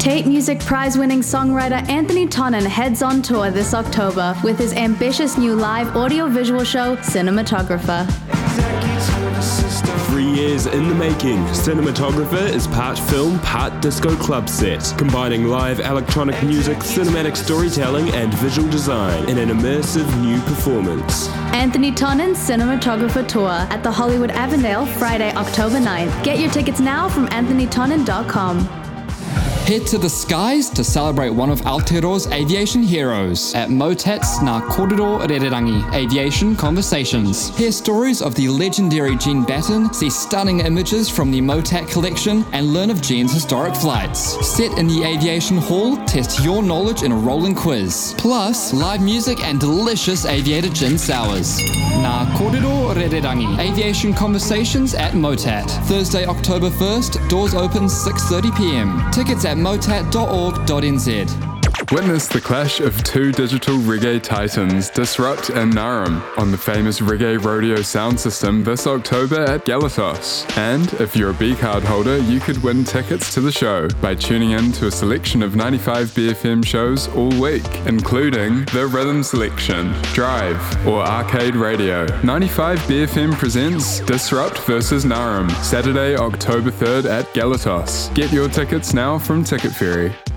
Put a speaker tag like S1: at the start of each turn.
S1: Tate Music Prize-winning songwriter Anthony Tonnon heads on tour this October with his ambitious new live audio-visual show, Cinematographer.
S2: 3 years in the making, Cinematographer is part film, part disco club set, combining live electronic music, cinematic storytelling, and visual design in an immersive new performance.
S1: Anthony Tonnon's Cinematographer Tour at the Hollywood Avondale, Friday, October 9th. Get your tickets now from anthonytonnon.com.
S3: Head to the skies to celebrate one of Aotearoa's aviation heroes at Motat's Ngā Kōrero Rererangi Aviation Conversations. Hear stories of the legendary Gene Batten, see stunning images from the Motat collection, and learn of Gene's historic flights. Sit in the aviation hall, test your knowledge in a rolling quiz. Plus, live music and delicious aviator gin sours. Ngā Kōrero Rererangi Aviation Conversations at Motat. Thursday, October 1st, doors open 6:30pm. Tickets at motat.org.nz.
S4: Witness the clash of two digital reggae titans, Disrupt and Narum, on the famous Reggae Rodeo sound system this October at Galatos. And if you're a B-card holder, you could win tickets to the show by tuning in to a selection of 95BFM shows all week, including The Rhythm Selection, Drive, or Arcade Radio. 95BFM presents Disrupt vs. Narum, Saturday, October 3rd at Galatos. Get your tickets now from Ticket Ferry.